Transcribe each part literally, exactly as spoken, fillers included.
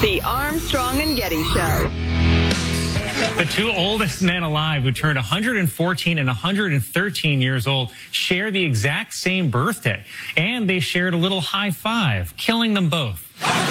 The Armstrong and Getty Show. The two oldest men alive, who turned one hundred fourteen and one hundred thirteen years old, share the exact same birthday. And they shared a little high five, killing them both.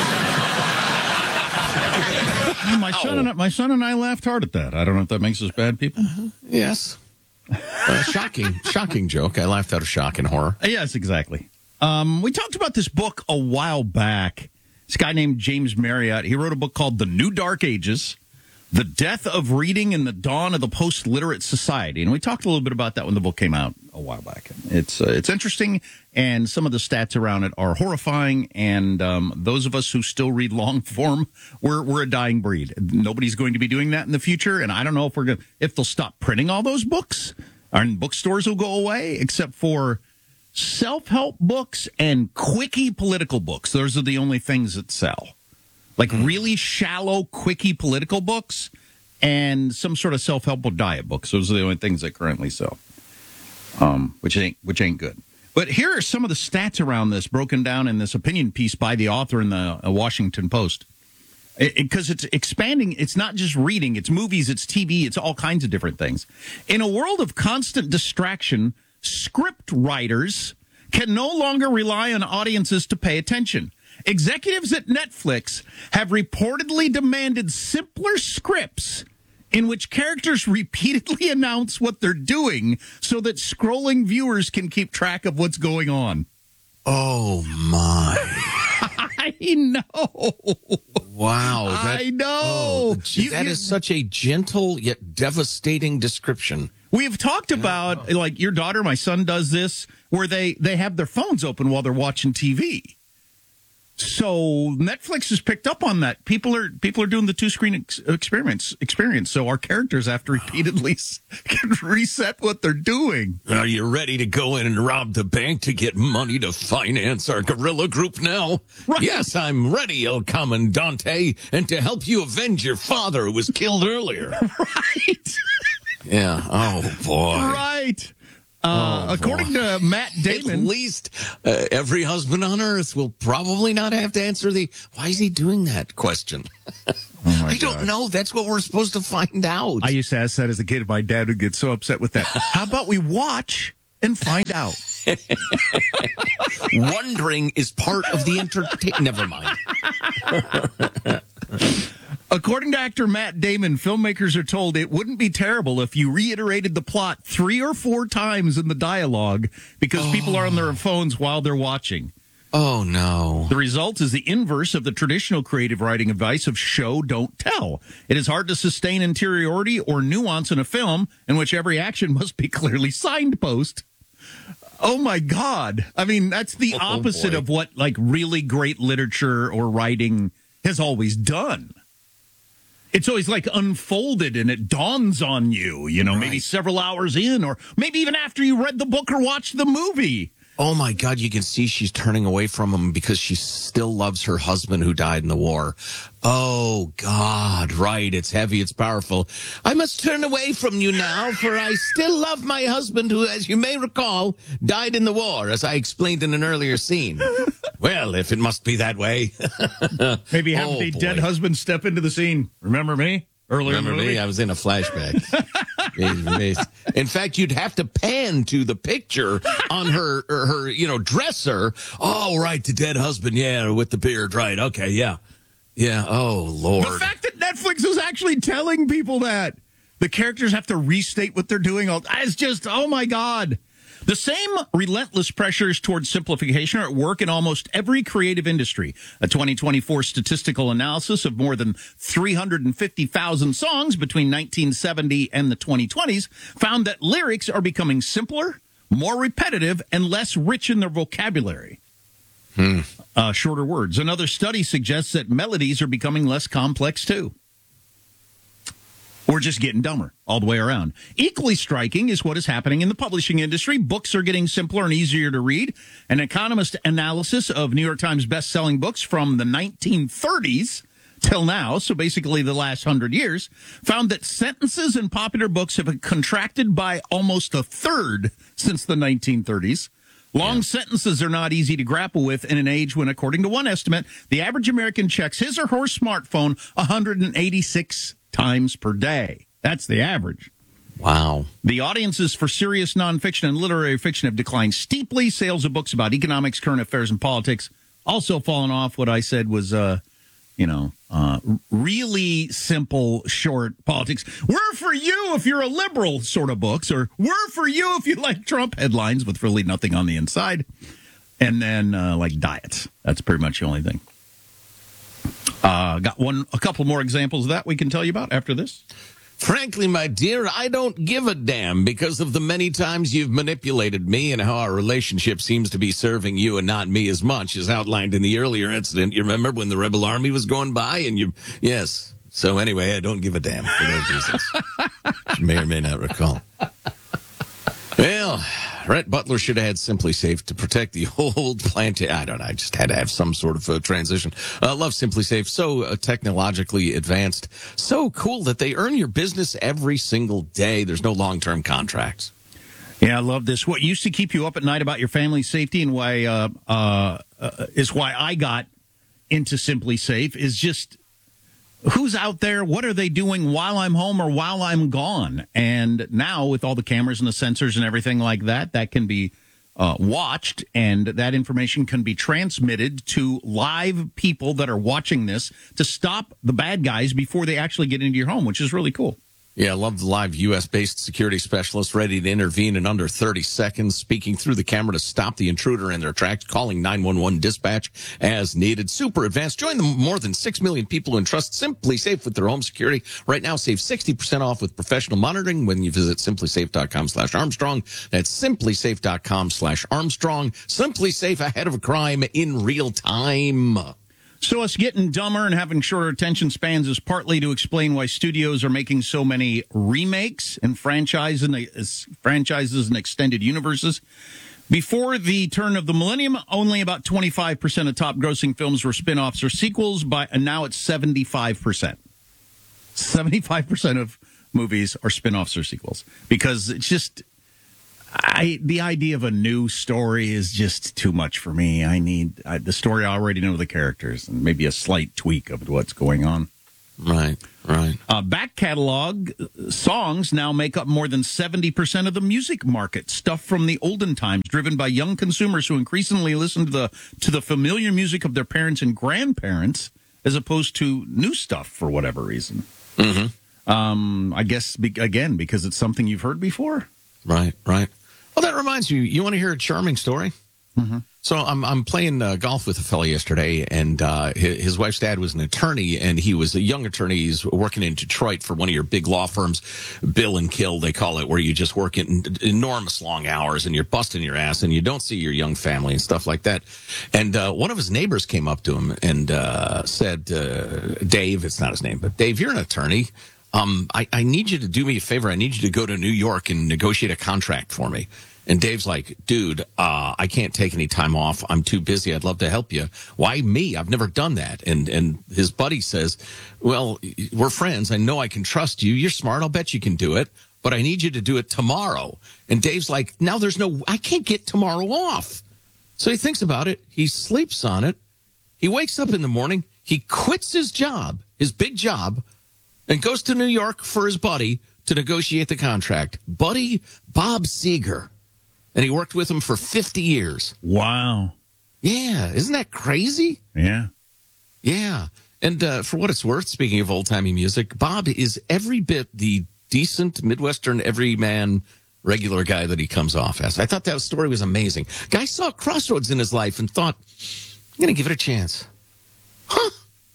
Well, my son and I, my son and I laughed hard at that. I don't know if that makes us bad people. Uh-huh. Yes. Uh, shocking, shocking joke. I laughed out of shock and horror. Yes, exactly. Um, we talked about this book a while back. This guy named James Marriott, he wrote a book called The New Dark Ages, The Death of Reading and the Dawn of the Post-Literate Society. And we talked a little bit about that when the book came out a while back. It's uh, it's interesting, and some of the stats around it are horrifying. And um, those of us who still read long form, we're we're a dying breed. Nobody's going to be doing that in the future. And I don't know if we're going if they'll stop printing all those books, and bookstores will go away, except for self-help books and quickie political books. Those are the only things that sell. Like really shallow, quickie political books and some sort of self-help diet books. Those are the only things that currently sell, um, which ain't which ain't good. But here are some of the stats around this, broken down in this opinion piece by the author in the uh, Washington Post. Because it, it's expanding. It's not just reading. It's movies. It's T V. It's all kinds of different things. In a world of constant distraction, script writers can no longer rely on audiences to pay attention. Executives at Netflix have reportedly demanded simpler scripts in which characters repeatedly announce what they're doing so that scrolling viewers can keep track of what's going on. Oh, my. I know. Wow. That, I know. Oh, You- that you- is such a gentle yet devastating description. We've talked about, like, your daughter, my son does this, where they, they have their phones open while they're watching T V. So Netflix has picked up on that. People are people are doing the two screen ex- experiments experience. So our characters have to repeatedly s- reset what they're doing. Are you ready to go in and rob the bank to get money to finance our guerrilla group now? Right. Yes, I'm ready, El Comandante, and to help you avenge your father who was killed earlier. Right. Yeah. Oh, boy. Right. Uh, Oh, according boy. to Matt At Damon, least uh, every husband on earth will probably not have to answer the, why is he doing that question? oh my I don't God. know. That's what we're supposed to find out. I used to ask that as a kid. My dad would get so upset with that. How about we watch and find out? Wondering is part of the entertainment. Never mind. According to actor Matt Damon, filmmakers are told it wouldn't be terrible if you reiterated the plot three or four times in the dialogue because oh. people are on their phones while they're watching. Oh, no. The result is the inverse of the traditional creative writing advice of show, don't tell. It is hard to sustain interiority or nuance in a film in which every action must be clearly signpost. Oh, my God. I mean, that's the oh, opposite boy. of what, like, really great literature or writing has always done. It's always like unfolded and it dawns on you, you know, right. maybe several hours in or maybe even after you read the book or watched the movie. Oh, my God, you can see she's turning away from him because she still loves her husband who died in the war. Oh, God, right. It's heavy. It's powerful. I must turn away from you now, for I still love my husband who, as you may recall, died in the war, as I explained in an earlier scene. Well, if it must be that way. Maybe have oh, the boy. dead husband step into the scene. Remember me? Earlier Remember in the movie? me? I was in a flashback. In fact, you'd have to pan to the picture on her, her, her, you know, dresser. Oh, right, the dead husband, yeah, with the beard, right? Okay, yeah, yeah. Oh, Lord! The fact that Netflix is actually telling people that the characters have to restate what they're doing, all it's just, oh my God. The same relentless pressures towards simplification are at work in almost every creative industry. A twenty twenty-four statistical analysis of more than three hundred fifty thousand songs between nineteen seventy and the twenty twenties found that lyrics are becoming simpler, more repetitive, and less rich in their vocabulary. Hmm. Uh, shorter words. Another study suggests that melodies are becoming less complex, too. We're just getting dumber all the way around. Equally striking is what is happening in the publishing industry. Books are getting simpler and easier to read. An Economist analysis of New York Times best-selling books from the nineteen thirties till now, so basically the last hundred years, found that sentences in popular books have contracted by almost a third since the nineteen thirties. Long Yeah. sentences are not easy to grapple with in an age when, according to one estimate, the average American checks his or her smartphone one hundred eighty-six times per day. That's the average. Wow. The audiences for serious nonfiction and literary fiction have declined steeply. Sales of books about economics, current affairs, and politics also fallen off. What I said was, uh, you know, uh, really simple, short politics. We're for you if you're a liberal sort of books, or we're for you if you like Trump headlines with really nothing on the inside. And then uh, like diets. That's pretty much the only thing. Uh, got one, a couple more examples of that we can tell you about after this. Frankly, my dear, I don't give a damn because of the many times you've manipulated me and how our relationship seems to be serving you and not me as much as outlined in the earlier incident. You remember when the Rebel Army was going by and you, yes. So anyway, I don't give a damn for those reasons. You may or may not recall. Well, Rhett Butler should have had Simply Safe to protect the old plant. I don't know. I just had to have some sort of uh, transition. Uh, love Simply Safe. So uh, technologically advanced. So cool that they earn your business every single day. There's no long-term contracts. Yeah, I love this. What used to keep you up at night about your family's safety and why uh, uh, uh, is why I got into Simply Safe is just who's out there, what are they doing while I'm home or while I'm gone? And now with all the cameras and the sensors and everything like that, that can be uh, watched, and that information can be transmitted to live people that are watching this to stop the bad guys before they actually get into your home, which is really cool. Yeah, I love the live U S-based security specialist ready to intervene in under thirty seconds, speaking through the camera to stop the intruder in their tracks, calling nine one one dispatch as needed. Super advanced. Join the more than six million people who entrust Simply Safe with their home security. Right now, save sixty percent off with professional monitoring when you visit simplysafe.com slash Armstrong. That's simplysafe.com slash Armstrong. Simply Safe, ahead of a crime in real time. So us getting dumber and having shorter attention spans is partly to explain why studios are making so many remakes and franchise and, uh, franchises and extended universes. Before the turn of the millennium, only about twenty-five percent of top-grossing films were spin-offs or sequels, by, and now it's seventy-five percent. seventy-five percent of movies are spin-offs or sequels because it's just... I the idea of a new story is just too much for me. I need I, the story. I already know the characters and maybe a slight tweak of what's going on. Right, right. Uh, back catalog songs now make up more than seventy percent of the music market. Stuff from the olden times, driven by young consumers who increasingly listen to the to the familiar music of their parents and grandparents, as opposed to new stuff for whatever reason. Mm-hmm. Um, I guess be, again because it's something you've heard before. Right, right. Well, that reminds you, you want to hear a charming story? Mm-hmm. So I'm I'm playing uh, golf with a fella yesterday, and uh, his, his wife's dad was an attorney, and he was a young attorney. He's working in Detroit for one of your big law firms, Bill and Kill, they call it, where you just work in enormous long hours, and you're busting your ass, and you don't see your young family and stuff like that. And uh, one of his neighbors came up to him and uh, said, uh, Dave, it's not his name, but Dave, you're an attorney. Um, I, I need you to do me a favor. I need you to go to New York and negotiate a contract for me. And Dave's like, dude, uh, I can't take any time off. I'm too busy. I'd love to help you. Why me? I've never done that. And and his buddy says, well, we're friends. I know I can trust you. You're smart. I'll bet you can do it. But I need you to do it tomorrow. And Dave's like, now there's no, I can't get tomorrow off. So he thinks about it. He sleeps on it. He wakes up in the morning. He quits his job, his big job, and goes to New York for his buddy to negotiate the contract. Buddy Bob Seger. And he worked with him for fifty years. Wow. Yeah. Isn't that crazy? Yeah. Yeah. And uh, for what it's worth, speaking of old-timey music, Bob is every bit the decent Midwestern everyman regular guy that he comes off as. I thought that story was amazing. Guy saw a crossroads in his life and thought, I'm going to give it a chance. Huh.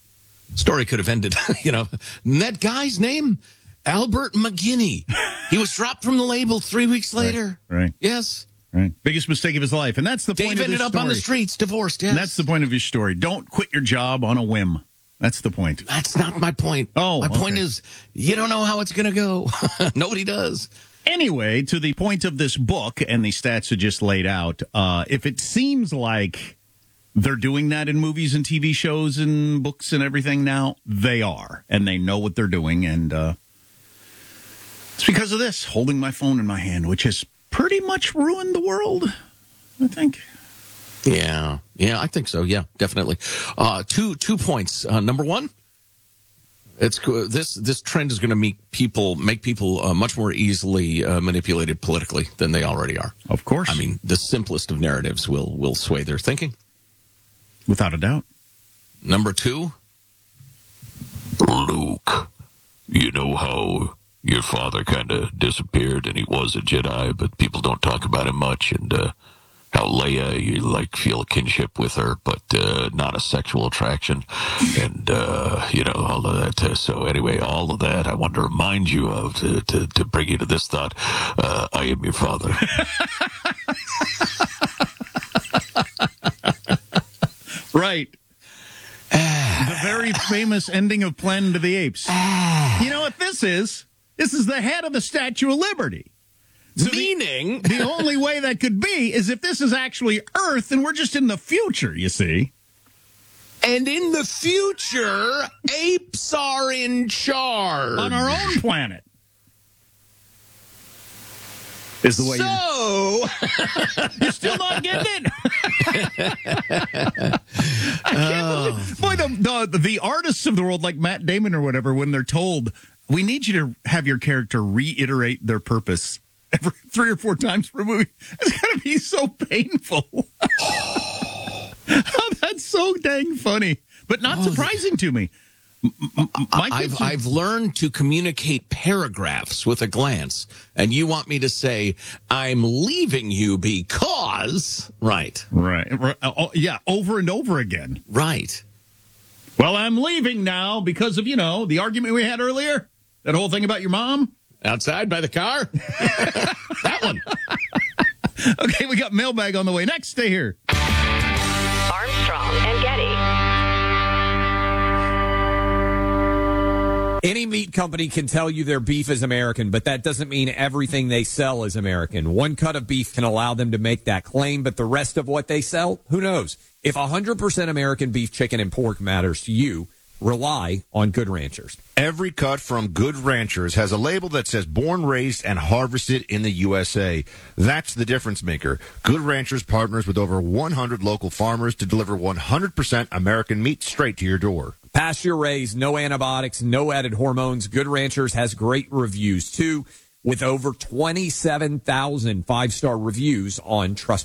Story could have ended, you know. And that guy's name, Albert McGinney. He was dropped from the label three weeks later. Right. right. Yes. Right. Biggest mistake of his life. And that's the Dave point of ended this up story. on the streets, divorced, yes. And that's the point of your story. Don't quit your job on a whim. That's the point. That's not my point. Oh, My point okay. is, you don't know how it's going to go. Nobody does. Anyway, to the point of this book and the stats I just laid out, uh, if it seems like they're doing that in movies and T V shows and books and everything now, they are. And they know what they're doing. And uh, it's because of this, holding my phone in my hand, which has pretty much ruined the world. I think. Yeah, yeah, I think so. Yeah, definitely. Uh, two two points. Uh, number one, it's this this trend is going to make people make people uh, much more easily uh, manipulated politically than they already are. Of course. I mean, the simplest of narratives will will sway their thinking. Without a doubt. Number two, Luke, you know how your father kind of disappeared and he was a Jedi, but people don't talk about him much, and uh, how Leia, you like feel a kinship with her, but uh, not a sexual attraction, and uh, you know, all of that. Uh, so anyway, all of that I want to remind you of to, to, to bring you to this thought. Uh, I am your father. Right. The very famous ending of Planet of the Apes. You know what this is? This is the head of the Statue of Liberty. So meaning the, the only way that could be is if this is actually Earth and we're just in the future, you see. And in the future, apes are in charge. On our own planet. Is the way so, you're, you're still not getting it. I can't Oh. believe, boy, the, the the artists of the world, like Matt Damon or whatever, when they're told, we need you to have your character reiterate their purpose every three or four times per movie, it's going to be so painful. Oh, that's so dang funny, but not surprising to me. My I've, kids are- I've learned to communicate paragraphs with a glance, and you want me to say, I'm leaving you because... Right. Right. right. Oh, yeah, over and over again. Right. Well, I'm leaving now because of, you know, the argument we had earlier. That whole thing about your mom. Outside by the car? That one. Okay, we got mailbag on the way. Next, stay here. Armstrong and Getty. Any meat company can tell you their beef is American, but that doesn't mean everything they sell is American. One cut of beef can allow them to make that claim, but the rest of what they sell, who knows? If one hundred percent American beef, chicken, and pork matters to you, rely on Good Ranchers. Every cut from Good Ranchers has a label that says born, raised, and harvested in the U S A. That's the difference maker. Good Ranchers partners with over one hundred local farmers to deliver one hundred percent American meat straight to your door. Pasture raised, no antibiotics, no added hormones. Good Ranchers has great reviews, too, with over twenty-seven thousand five-star reviews on Trust.